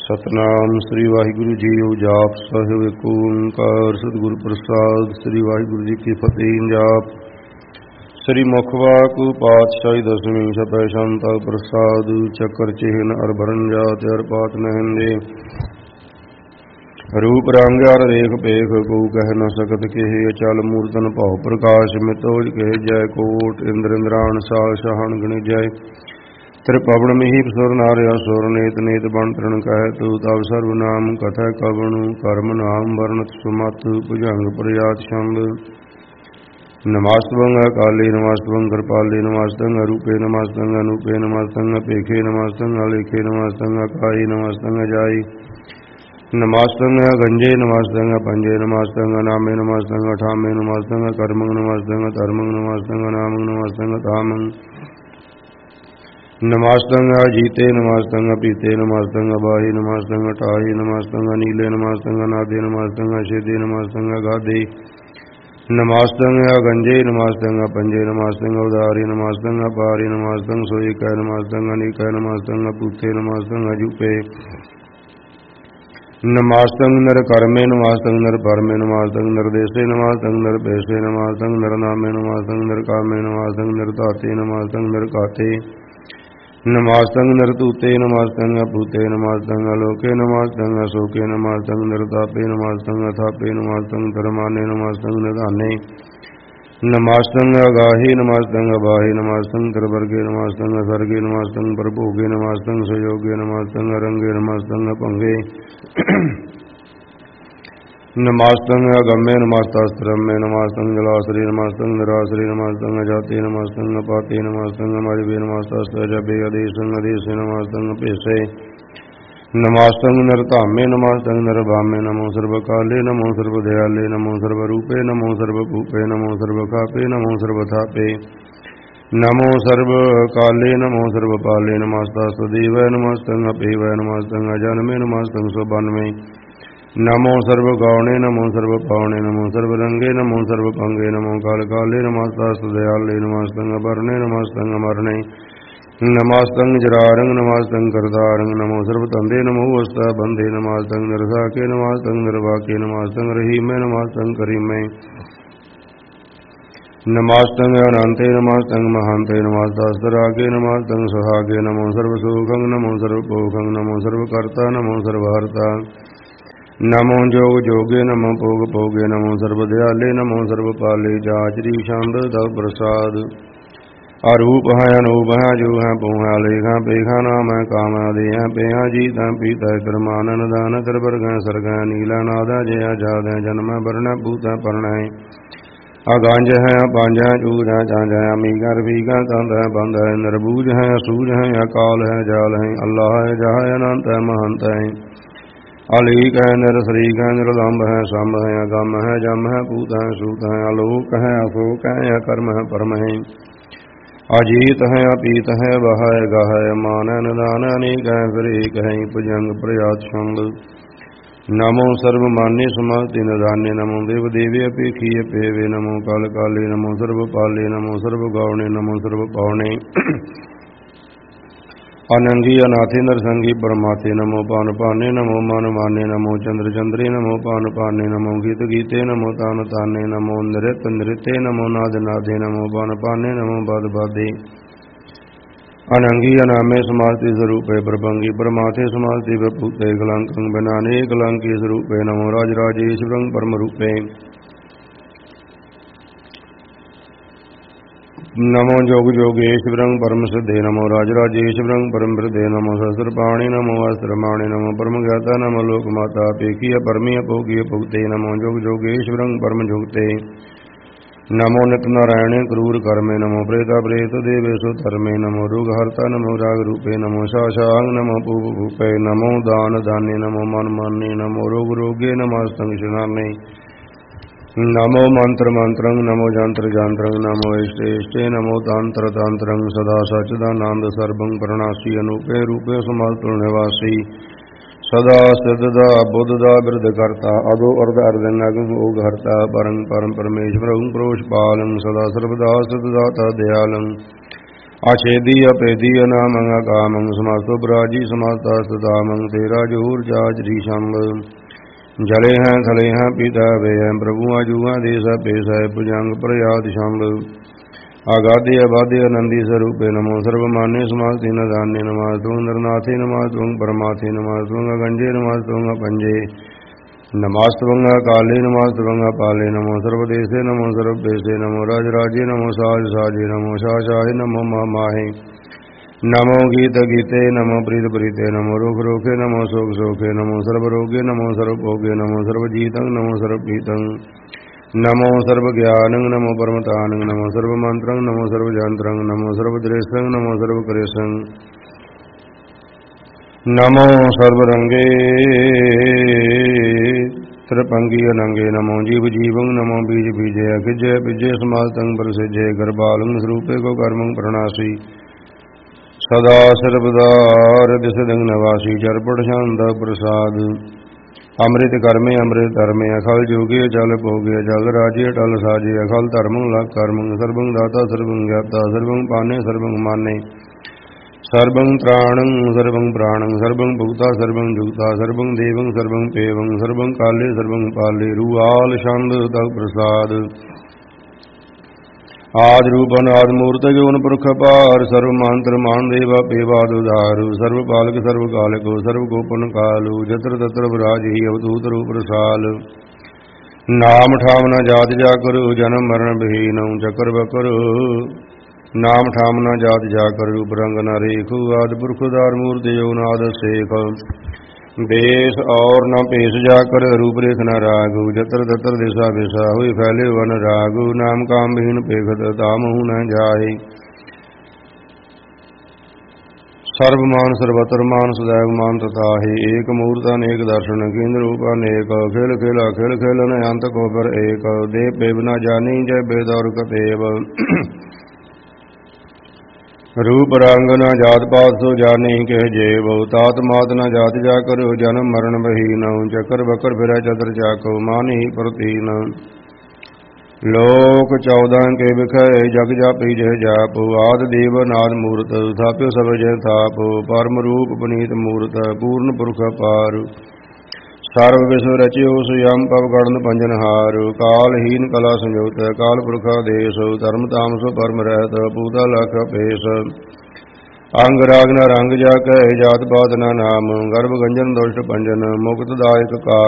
ਸਤਨਾਮ ਸ੍ਰੀ Waheguru JIO. ਜਾਪ ਸਾਹਿਬ ਏਕ ਓੰਕਾਰ ਸਤਿਗੁਰ ਪ੍ਰਸਾਦ। ਸ੍ਰੀ ਵਾਹਿਗੁਰੂ ਜੀ ਕੀ ਫਤਿਹ। ਜਾਪ ਸ੍ਰੀ ਮੁਖਵਾਕ ਪਾਤਸ਼ਾਹੀ ਦਸਵੀਂ ਸਤਿ ਸ਼ਾਂਤਾ ਪ੍ਰਸਾਦ। ਚੱਕਰ ਚਿਹਨ ਅਰ ਬਰਨ ਜਾਤ ਅਰ ਪਾਤ ਨਹਿੰਦੇ। ਰੂਪ ਰੰਗ ਅਰ ਰੇਖ ਪੇਖ ਕੋ ਕਹਿ ਨ ਸਕਤ ਕਿਹ। ਅਚਲ ਮੂਰਤਨ ਭਉ ਪ੍ਰਕਾਸ਼ ਮਿਤੋਜ ਕਹਿ। ਜੈ ਕੋਟ ਇੰਦਰ ਇੰਦਰਾਣ ਸਾਲ ਸ਼ਾਹਣ ਗਣਿਜੈ। ਤ੍ਰਿਪਵਨ ਮਹੀਪ ਸੁਰ ਨਾਰਿਆ ਸੁਰ ਨੇਤ ਨੇਤ ਬਣ ਤ੍ਰਿਣ ਕਹਿ। ਤੂ ਤਵ ਸਰਬ ਨਾਮ ਕਥੈ ਕਵਣੁ ਕਰਮ ਨਾਮ ਵਰਣਤ ਸੁਮਤ। ਭੁਜੰਗ ਪ੍ਰਯਾਤ ਛੰਦ। ਨਮਸਤੰ ਅਕਾਲੀ ਨਮਸਤੰ ਕਿਰਪਾਲੀ ਨਮਸਤੰ ਅਰੂਪੇ ਨਮਸਤੰ ਅਨੂਪੇ ਨਮਸਤੰ ਅਪੇਖੇ ਨਮਸਤੰ ਅਲੇਖੇ ਨਮਸਤੰ ਅਕਾਈ ਨਮਸਤੰ ਅਜਾਈ ਨਮਸਤੰ ਅਗੰਜੇ ਨਮਸਤੰ ਅਪੰਜੇ ਨਮਸਤੰ ਅਨਾਮੇ ਨਮਸਤੰ ਅਠਾਮੇ ਨਮਸਤੰ ਕਰਮੰ ਨਮਸਤੰ ਧਰਮੰ ਨਮਸਤੰ ਅਨਾਮੰ ਨਮਸਤੰ ਧਾਮੰ ਨਮਸਤੰ ਅਜੀਤੇ ਨਮਸਤੰ ਅਪੀਤੇ ਨਮਸਤੰ ਅਬਾਹੀ ਨਮਸਤੰ ਅਟਾਹੀ ਨਮਸਤੰ ਅਨੀਲੇ ਨਮਸਤੰ ਅਨਾਦੇ ਨਮਸਤੰ ਅਛੇਦੇ ਨਮਸਤੰ ਅਗਾਧੇ ਨਮਸਤੰ ਅਗੰਜੇ ਨਮਸਤੰ ਅਪੰਜੇ ਨਮਸਤੰ ਉਦਾਰੀ ਨਮਸਤੰ ਅਪਾਰੀ ਨਮਸਤੰ ਸੋਇਕੈ ਨਮਸਤੰ ਅਨੀਕੈ ਨਮਸਤੰ ਅਪੂਤੇ ਨਮਸਤੰ ਅਜੂਪੇ ਨਮਸਤੰ ਨਿਰਕਰਮੇ ਨਮਸਤੰ ਨਿਰਪਰਮੇ ਨਮਸਤੰ ਨਿਰਦੇਸੇ ਨਮਸਤੰ ਨਿਰਪੇਸੇ ਨਮਸਤੰ ਨਿਰਨਾਮੇ ਨਮਸਤੰ ਨਿਰਕਾਮੇ ਨਮਸਤੰ ਨਿਰਧਾਤੇ ਨਮਸਤੰ ਨਿਰਕਾਤੇ ਨਮਸਤੰ ਨਿਰਤੂਤੇ ਨਮਸਤੰ ਅਭੂਤੇ ਨਮਸਤੰ ਅਲੋਕੇ ਨਮਸਤੰ ਅਸ਼ੋਕੇ ਨਮਸਤੰ ਨਿਰਤਾਪੇ ਨਮਸਤੰ ਅਥਾਪੇ ਨਮਸਤੰ ਧਰਮਾਨੇ ਨਮਸਤੰ ਨਿਧਾਨੇ ਨਮਸਤੰ ਅਗਾਹੇ ਨਮਸਤੰ ਅਬਾਹੇ ਨਮਸਤੰ ਤ੍ਰਿਵਰਗੇ ਨਮਸਤੰ ਅਸਰਗੇ ਨਮਸਤੰ ਪ੍ਰਭੋਗੇ ਨਮਸਤੰ ਸਯੋਗੇ ਨਮਸਤੰ ਅਰੰਗੇ ਨਮਸਤੰ ਅਭੰਗੇ ਨਮਸਤੰ ਅਗੰਮੇ ਨਮਸਤਸਤਰਮੇ ਨਮਸਤੰ ਜਲਾਸਰੇ ਨਮਸਤੰ ਨਿਰਾਸਰੇ ਨਮਸਤੰ ਅਜਾਤੇ ਨਮਸਤੰ ਅਪਾਤੇ ਨਮਸਤੰ ਅਮਜਵੇ ਨਮਸਤਸਜਬੇ ਅਦੇਸੰ ਅਦੇਸੇ ਨਮਸਤੰ ਭੇਸੇ ਨਮਸਤੰ ਨਿਰਧਾਮੇ ਨਮਸਤੰ ਨਿਰਭਾਮੇ ਨਮੋ ਸਰਬ ਕਾਲੇ ਨਮੋ ਸਰਬ ਦਿਆਲੇ ਨਮੋ ਸਰਬ ਰੂਪੇ ਨਮੋ ਸਰਬ ਭੂਪੇ ਨਮੋ ਸਰਬ ਖਾਪੇ ਨਮੋ ਸਰਬ ਥਾਪੇ ਨਮੋ ਸਰਬ ਕਾਲੇ ਨਮੋ ਸਰਬ ਪਾਲੇ ਨਮਸਤਸਦੇਵੈ ਨਮਸਤੰ ਅਪੇਵੈ ਨਮਸਤੰ ਅਜਨਮੇ ਨਮਸਤੰ ਸੁਬਨਮੇ ਨਮੋ ਸਰਬ ਗੌਣੇ ਨਮੋ ਸਰਬ ਪਾਉਣੇ ਨਮੋ ਸਰਬ ਰੰਗੇ ਨਮੋ ਸਰਬ ਪੰਗੇ ਨਮੋ ਕਾਲ ਕਾਲੇ ਨਮਸਤਸਤੁ ਦਿਆਲੇ ਨਮਸਤੰ ਅਬਰਣੇ ਨਮਸਤੰ ਅਮਰਣੇ ਨਮਸਤੰ ਜਰਾਰੰਗ ਨਮਸਤੰ ਕਰਤਾਰੰਗ ਨਮੋ ਸਰਬ ਤੰਦੇ ਨਮੋ ਅਸਤਾ ਬੰਦੇ ਨਮਸਤੰ ਨਿਰਸਾਕੇ ਨਮਸਤੰ ਨਿਰਵਾਕੇ ਨਮਸਤੰ ਰਹੀਮੇ ਨਮਸਤੰ ਕਰੀਮੇ ਨਮਸਤੰ ਅਨੰਤੇ ਨਮਸਤੰ ਮਹਾਂਤੇ ਨਮਸਤਸਰਾਗੇ ਨਮਸਤੰ ਸੁਹਾਗੇ ਨਮੋ ਸਰਬ ਸੁਖੰ ਨਮੋ ਸਰਬ ਭੋਗੰ ਨਮੋ ਸਰਬ ਕਰਤਾ ਨਮੋ ਸਰਬ ਹਰਤਾ ਨਮੋ ਜੋਗ ਜੋਗੇ ਨਮੋ ਭੋਗ ਭੋਗੇ ਨਮੋ ਸਰਬ ਦਿਆਲੇ ਨਮੋ ਸਰਬ ਪਾਲੇ ਜਾਚਰੀ ਛੰਦ ਤਵ ਪ੍ਰਸਾਦ ਅਰੂਪ ਹੈ ਅਨੂਪ ਹੈ ਜੋ ਹੈ ਪੋ ਹੈ ਲੇਖਾਂ ਪੇਖਾਂ ਨਾਮ ਹੈ ਕਾਮ ਆਦਿ ਹੈ ਪੇਹਾਂ ਜੀਤਾਂ ਪੀਤੈ ਕਰਮਾਨਨ ਦਾਨ ਤਰਵਰਗੈ ਸਰਗੈ ਨੀਲਾ ਨਾਦਾ ਜਿਆ ਜਾਦੈ ਜਨਮੈ ਵਰਣੈ ਭੂਤੈ ਪਰਣੈ ਅਗੰਜ ਹੈ ਪੰਜ ਹੈ ਚੂਜ ਹੈ ਜਾਂਜ ਹੈ ਅਮੀਗਾ ਰਵੀਗਾ ਤੰਦ ਹੈ ਬੰਦ ਹੈ ਨਿਰਬੂਜ ਹੈ ਅਸੂਜ ਹੈ ਅਕਾਲ ਹੈ ਜਾਲ ਹੈ ਅੱਲਾਹ ਹੈ ਜਹ ਹੈ ਅਨੰਤ ਹੈ ਮਹੰਤ ਹੈ ਅਲੀਕ ਹੈ ਨਿਰਸਰੀਕ ਹੈ ਨਿਰਲੰਭ ਹੈ ਸੰਭ ਹੈ ਅਗੰਮ ਹੈ ਜਮ ਹੈ ਭੂਤ ਹੈ ਸੂਤ ਹੈ ਅਲੋਕ ਹੈ ਅਸ਼ੋਕ ਹੈ ਅਕਰਮ ਹੈ ਪਰਮ ਹੈ ਅਜੀਤ ਹੈ ਅਪੀਤ ਹੈ ਵਹ ਹੈ ਗਹ ਹੈ ਮਾਨ ਹੈ ਨਿਦਾਨ ਅਨੇਕ ਹੈ ਫਿਰ ਏਕ ਹੈ ਭੁਜੰਗ ਪ੍ਰਯਾਤ ਛੰਦ ਨਮੋ ਸਰਬ ਮਾਨੇ ਸਮਸਤਿ ਨਿਦਾਨੇ ਨਮੋ ਦੇਵ ਦੇਵੇ ਅਪੇਖੀ ਅਪੇਵੇ ਨਮੋ ਕਾਲ ਕਾਲੇ ਨਮੋ ਸਰਬ ਪਾਲੇ ਨਮੋ ਸਰਬ ਗਾਉਣੇ ਨਮੋ ਸਰਬ ਪਾਉਣੇ ਅਨੰਗੀ ਅਨਾਥੇ ਨਰਸੰਗੀ ਪਰਮਾਤੇ ਨਮੋ ਪਾਨ ਪਾਨੇ ਨਮੋ ਮਨ ਮਾਨੇ ਨਮੋ ਚੰਦਰ ਚੰਦਰੇ ਨਮੋ ਪਾਨ ਪਾਨੇ ਨਮੋ ਗੀਤ ਗੀਤੇ ਨਮੋ ਤਾਨ ਤਾਨੇ ਨਮੋ ਨਿਰਤ ਨਿਰਤੇ ਨਮੋ ਨਾਦ ਨਾਦੇ ਨਮੋ ਪਾਨ ਪਾਨੇ ਨਮੋ ਬਦ ਬਾਦੇ ਅਨੰਗੀ ਅਨਾਮੇ ਸਮਾਸਤੀ ਸਰੂਪੇ ਪ੍ਰਭੰਗੀ ਪਰਮਾਥੇ ਸਮਾਸਤੀ ਵਿਭੂਤੇ ਕਲੰਕੰ ਬਿਨਾਨੇ ਕਲੰਕੀ ਸਰੂਪੇ ਨਮੋ ਰਾਜ ਰਾਜੇਸ਼ਵਰੰ ਪਰਮ ਰੂਪੇ ਨਮੋ ਜੋਗ ਜੋਗੇਸ਼ਵਰੰ ਪਰਮ ਸਿੱਧੇ ਨਮੋ ਰਾਜ ਰਾਜੇਸ਼ਵਰੰ ਪਰਮ ਬਿਰਦੇ ਨਮੋ ਸਸਰ ਪਾਣੀ ਨਮੋ ਅਸਤਰ ਮਾਣੇ ਨਮੋ ਪਰਮ ਗਿਆਤਾ ਨਮੋ ਲੋਕ ਮਾਤਾ ਪੇਖੀ ਪਰਮੀ ਭੋਗੀ ਭੁਗਤੇ ਨਮੋ ਜੋਗ ਜੋਗੇਸ਼ਵਰੰ ਪਰਮ ਜੁਗਤੇ ਨਮੋ ਨਿਤ ਨਾਰਾਇਣੇ ਕਰੂਰ ਕਰਮੇ ਨਮੋ ਪ੍ਰੇਤਾ ਪ੍ਰੇਤ ਦੇਵੇ ਸੋ ਧਰਮੇ ਨਮੋ ਰੁਗ ਹਰਤਾ ਨਮੋ ਰਾਗ ਰੂਪੇ ਨਮੋ ਸ਼ਾਸ਼ਾਂਗ ਨਮੋ ਭੂਪ ਭੂਪੇ ਨਮੋ ਦਾਨ ਦਾਨੇ ਨਮੋ ਮਨ ਮਾਨੇ ਨਮੋ ਰੋਗ ਰੋਗੇ ਨਮਸਤੰ ਸ਼ਨਾਨੇ ਨਮੋ ਮੰਤਰ ਮੰਤਰੰ ਨਮੋ ਜੰਤਰ ਜੰਤਰੰ ਨਮੋ ਇਸ਼ਟੇ ਇਸ਼ਟੇ ਨਮੋ ਤੰਤਰ ਤੰਤਰੰ ਸਦਾ ਸਚਿਦਾਨੰਦ ਸਰਬੰ ਪ੍ਰਣਾਸੀ ਅਨੂਪੇ ਰੂਪੇ ਸਮਸਤੁ ਨਿਵਾਸੀ ਸਦਾ ਸਿਧ ਦਾ ਬੁੱਧ ਦਾ ਬਿਰਧ ਕਰਤਾ ਅਦੋ ਅਰਧ ਅਰਧਨ ਅਗਮ ਓਗ ਹਰਤਾ ਪਰੰ ਪਰਮ ਪਰਮੇਸ਼ਵਰੰ ਪ੍ਰੋਸ਼ ਪਾਲੰ ਸਦਾ ਸਰਬਦਾ ਸਿਧ ਦਾਤਾ ਦਿਆਲੰ आछेदी अपेदी अनामं अकामं समस्तो पराजी समस्ता सुतामं तेरा जोर जाच रीशंब जले हैं थले हैं पीता वे हैं प्रभु आजुआ देश पेश है भुजंग प्रयात शंभ आगादे अबादे आनंदी स्वरूपे नमो सर्वमान्य समास्ति न दान्य नमास्तुं नरनाथे नमास्तुं परमाथे नमास्तुं अगंजे नमास्तुं अपंजे नमास्तुं काले नमास्तुं पाले नमो सर्वदेशे नमो सर्वदेशे नमो राजराजे नमो साज साजे नमो शाह नमो माहे नमो गीत गीते नमो प्रीत प्रीते नमो रोग रोखे नमो शोक शोके नमो सर्वरोगे नमो सर्वभोगे नमो सर्वजीतं नमो सर्वपीतं नमो सर्वज्ञानं नमो परमतानं नमो सर्वमन्त्रं नमो सर्वजन्त्रं नमो सर्वद्रेशं नमो सर्वकरेशं नमो सर्वरंगे त्रिपंगी अनंगे नमो जीव जीवं नमो बीज बीजे अखिजय पिजय समातंग प्रसिजय गर्भालंग स्वरूपे को कर्मं प्रणासी सदा सर्वदार दिशदंग नवासी चरपट शांत प्रसाद अमृत कर्मे अमृत धर्मे अखल जोगे जल भोगे जल राजे टल साजे अखल धर्मं लग कर्मं सर्वं दाता सर्वं ज्ञाता सर्वं पाने सर्वं माने सर्वं त्राणं सर्वं प्राणं सर्वं भुक्ता सर्वं जुक्ता सर्वं देवं सर्वं पेवं सर्वं काले सर्वं पाले रूआल छंद तक प्रसाद आद रूपन आद मूर्त जोन पुरख पार सर्व मंत्र मान देवा पेवाद उदारु सर्व पालक सर्व कालको सर्व गोपन कालु जत्र तत्र विराज ही अवधूत रूप रसाल नाम ठाम न जात जाकर जन्म मरण बहीन चक्र बकर नाम ठाम न जात जाकर रूप रंग न रेखु आदि पुरख उदार मूर्ति जो नाद शेख देश और न पेश जाकर रूप रेख न रागु जत्र तत्र दिशा दिशा हुई फैले वन रागु नाम काम विहीन पेखत तामहु न जाए सर्वमान सर्वत्र मान सदैव मान तथा ही एक मूर्त अनेक दर्शन केंद्र रूप अनेक खेल खेला खेल खेलन अंत को पर एक देव बेब न जानी जय बेद और कतेव रूप रंग न जात पात सो जाने कह जेव तात मात न जात जाकर जन्म मरण बहीन चक्कर बकर फिर चतर चाको मानी प्रतीन लोक 14 के बिखय जग जापी जय जाप आद देव नाद मूर्त थाप्यो सब जय थाप परम रूप पुनीत मूर्त पूर्ण पुरख पार सर्व विश्व रचियो सुयम पव गणन पंजनहार कालहीन कला संयोत काल पुरखा देश धर्म तामस परम रहत पूता लख पेश अंग राग न रंग जाक जात पात न नाम गर्भ गंजन दुष्ट पंजन मुक्त दायक का